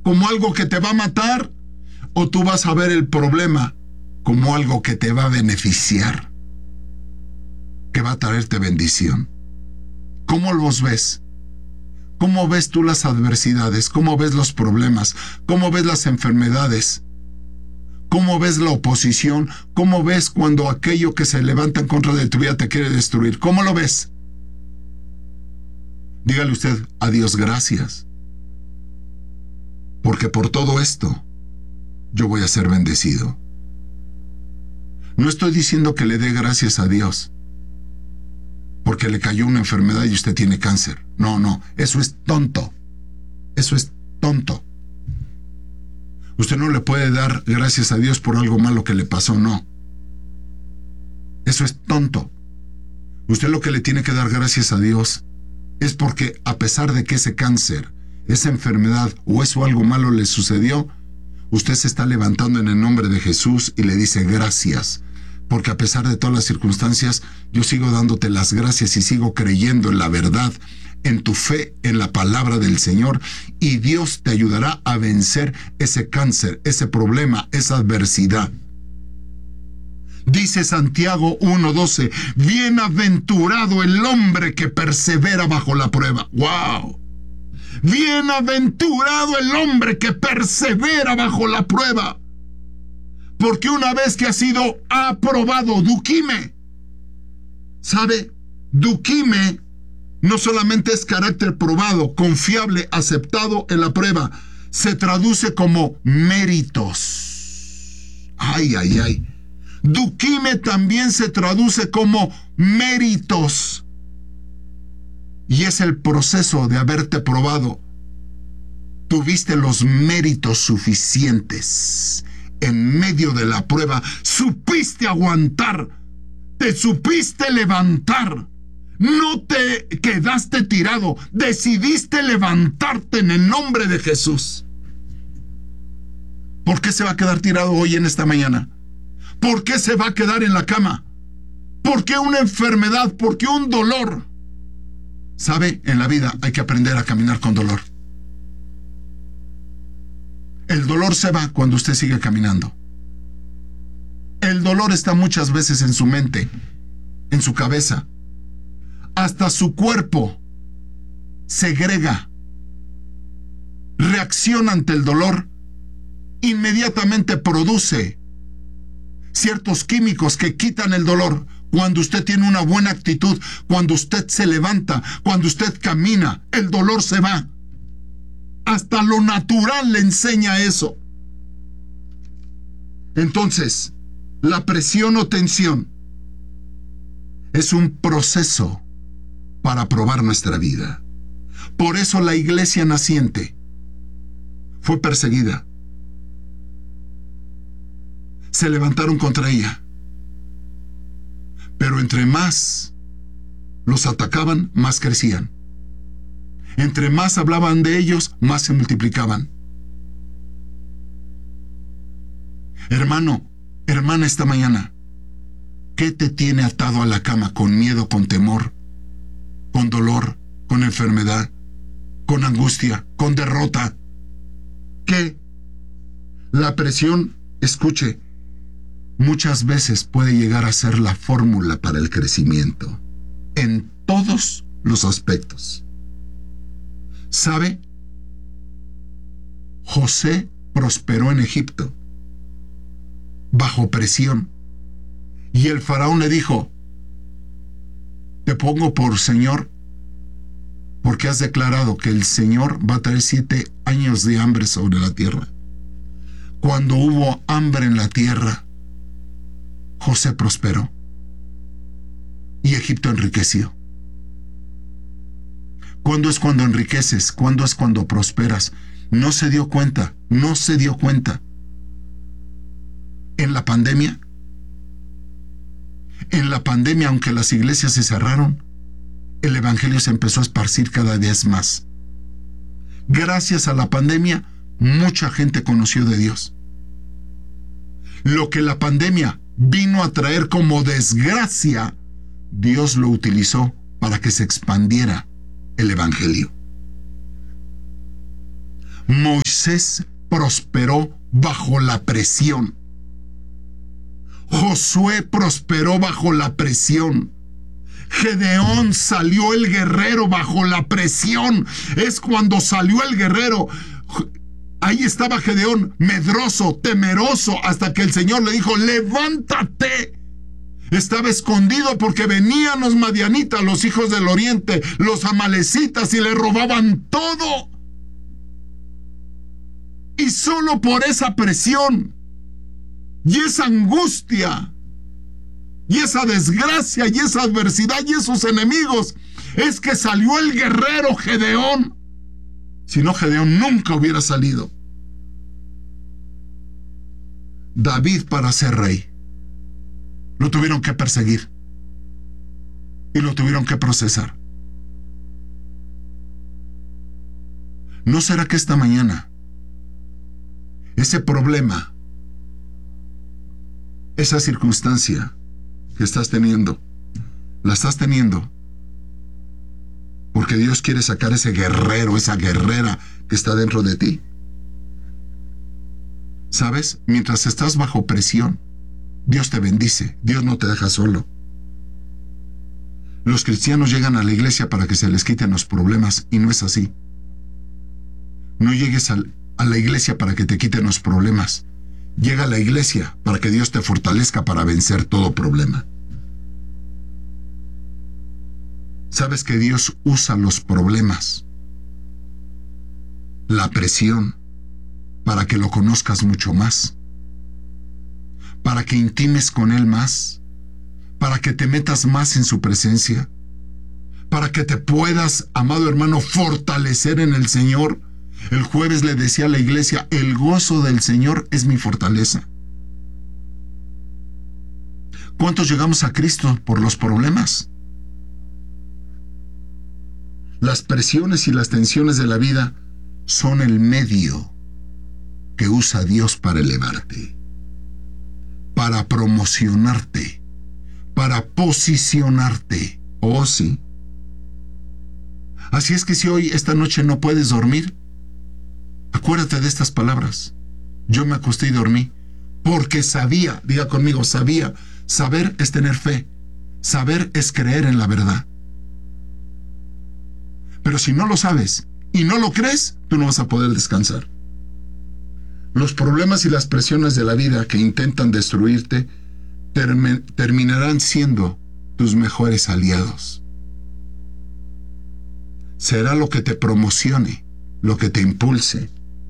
como algo que te va a matar, o tú vas a ver el problema como algo que te va a beneficiar, que va a traerte bendición. ¿Cómo los ves? ¿Cómo ves tú las adversidades? ¿Cómo ves los problemas? ¿Cómo ves las enfermedades? ¿Cómo ves la oposición? ¿Cómo ves cuando aquello que se levanta en contra de tu vida te quiere destruir? ¿Cómo lo ves? Dígale usted a Dios gracias, porque por todo esto yo voy a ser bendecido. No estoy diciendo que le dé gracias a Dios porque le cayó una enfermedad y usted tiene cáncer. No, eso es tonto. Eso es tonto. Usted no le puede dar gracias a Dios por algo malo que le pasó, no. Eso es tonto. Usted lo que le tiene que dar gracias a Dios es porque a pesar de que ese cáncer, esa enfermedad o eso algo malo le sucedió, usted se está levantando en el nombre de Jesús y le dice gracias. Porque a pesar de todas las circunstancias, yo sigo dándote las gracias y sigo creyendo en la verdad, en tu fe, en la palabra del Señor, y Dios te ayudará a vencer ese cáncer, ese problema, esa adversidad. Dice Santiago 1:12, bienaventurado el hombre que persevera bajo la prueba. ¡Wow! Bienaventurado el hombre que persevera bajo la prueba. Porque una vez que ha sido aprobado, duquime, ¿sabe? Duquime no solamente es carácter probado, confiable, aceptado en la prueba, se traduce como méritos. Ay. Duquime también se traduce como méritos. Y es el proceso de haberte probado. Tuviste los méritos suficientes. En medio de la prueba, supiste aguantar, te supiste levantar, no te quedaste tirado, decidiste levantarte en el nombre de Jesús. ¿Por qué se va a quedar tirado hoy en esta mañana? ¿Por qué se va a quedar en la cama? ¿Por qué una enfermedad? ¿Por qué un dolor? ¿Sabe? En la vida hay que aprender a caminar con dolor. El dolor se va cuando usted sigue caminando. El dolor está muchas veces en su mente, en su cabeza. Hasta su cuerpo segrega, reacciona ante el dolor, inmediatamente produce ciertos químicos que quitan el dolor. Cuando usted tiene una buena actitud, cuando usted se levanta, cuando usted camina, el dolor se va. Hasta lo natural le enseña eso. Entonces, la presión o tensión es un proceso para probar nuestra vida. Por eso la iglesia naciente fue perseguida. Se levantaron contra ella. Pero entre más los atacaban, más crecían. Entre más hablaban de ellos, más se multiplicaban. Hermano, hermana, esta mañana, ¿qué te tiene atado a la cama con miedo, con temor, con dolor, con enfermedad, con angustia, con derrota? ¿Qué? La presión, escuche, muchas veces puede llegar a ser la fórmula para el crecimiento, en todos los aspectos. ¿Sabe? José prosperó en Egipto, bajo presión. Y el faraón le dijo, te pongo por Señor, porque has declarado que el Señor va a traer 7 años de hambre sobre la tierra. Cuando hubo hambre en la tierra, José prosperó. Y Egipto enriqueció. ¿Cuándo es cuando enriqueces? ¿Cuándo es cuando prosperas? No se dio cuenta. En la pandemia, aunque las iglesias se cerraron, el evangelio se empezó a esparcir cada vez más. Gracias a la pandemia, mucha gente conoció de Dios. Lo que la pandemia vino a traer como desgracia, Dios lo utilizó para que se expandiera el evangelio. Moisés prosperó bajo la presión. Josué prosperó bajo la presión. Gedeón salió el guerrero bajo la presión. Es cuando salió el guerrero. Ahí estaba Gedeón, medroso, temeroso, hasta que el Señor le dijo, levántate. Estaba escondido porque venían los madianitas, los hijos del oriente, los amalecitas, y le robaban todo. Y solo por esa presión y esa angustia y esa desgracia y esa adversidad y esos enemigos es que salió el guerrero Gedeón. Si no, Gedeón nunca hubiera salido. David, para ser rey, lo tuvieron que perseguir y lo tuvieron que procesar. ¿No será que esta mañana ese problema, esa circunstancia que estás teniendo, la estás teniendo porque Dios quiere sacar ese guerrero, esa guerrera que está dentro de ti? ¿Sabes? Mientras estás bajo presión, Dios te bendice, Dios no te deja solo. Los cristianos llegan a la iglesia para que se les quiten los problemas, y no es así. No llegues a la iglesia para que te quiten los problemas. Llega a la iglesia para que Dios te fortalezca para vencer todo problema. ¿Sabes que Dios usa los problemas, la presión, para que lo conozcas mucho más? Para que intimes con Él más, para que te metas más en su presencia, para que te puedas, amado hermano, fortalecer en el Señor. El jueves le decía a la iglesia, el gozo del Señor es mi fortaleza. ¿Cuántos llegamos a Cristo por los problemas? Las presiones y las tensiones de la vida son el medio que usa Dios para elevarte, para promocionarte, para posicionarte. Oh, sí. Así es que si hoy, esta noche, no puedes dormir, acuérdate de estas palabras. Yo me acosté y dormí, porque sabía, diga conmigo, sabía. Saber es tener fe. Saber es creer en la verdad. Pero si no lo sabes y no lo crees, tú no vas a poder descansar. Los problemas y las presiones de la vida que intentan destruirte terminarán siendo tus mejores aliados. Será lo que te promocione, lo que te impulse,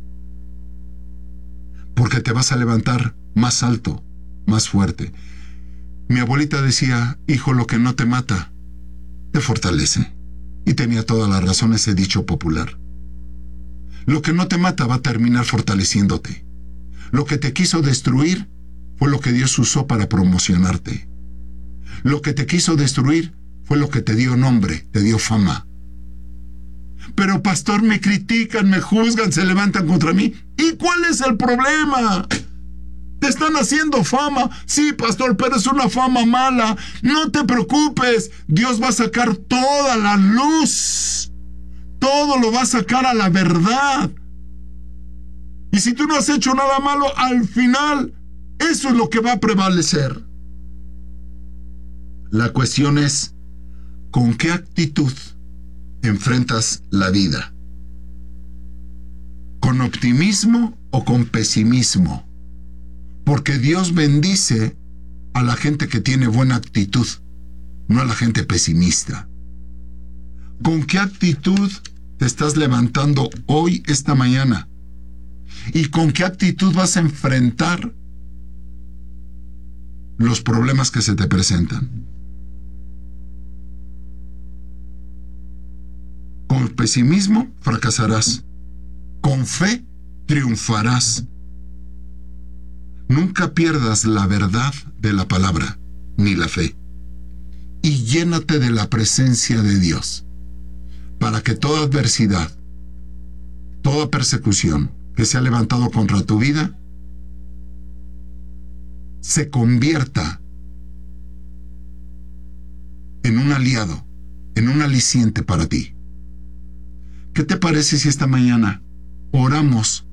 porque te vas a levantar más alto, más fuerte. Mi abuelita decía, hijo, lo que no te mata, te fortalece. Y tenía toda la razón ese dicho popular. Lo que no te mata va a terminar fortaleciéndote. Lo que te quiso destruir fue lo que Dios usó para promocionarte. Lo que te quiso destruir fue lo que te dio nombre, te dio fama. Pero pastor, me critican, me juzgan, se levantan contra mí. ¿Y cuál es el problema? Te están haciendo fama. Sí, pastor, pero es una fama mala. No te preocupes. Dios va a sacar toda la luz. Todo lo va a sacar a la verdad. Y si tú no has hecho nada malo, al final, eso es lo que va a prevalecer. La cuestión es, ¿con qué actitud enfrentas la vida? ¿Con optimismo o con pesimismo? Porque Dios bendice a la gente que tiene buena actitud, no a la gente pesimista. ¿Con qué actitud te estás levantando hoy, esta mañana? ¿Y con qué actitud vas a enfrentar los problemas que se te presentan? Con pesimismo fracasarás. Con fe triunfarás. Nunca pierdas la verdad de la palabra, ni la fe. Y llénate de la presencia de Dios, para que toda adversidad, toda persecución que se ha levantado contra tu vida, se convierta en un aliado, en un aliciente para ti. ¿Qué te parece si esta mañana oramos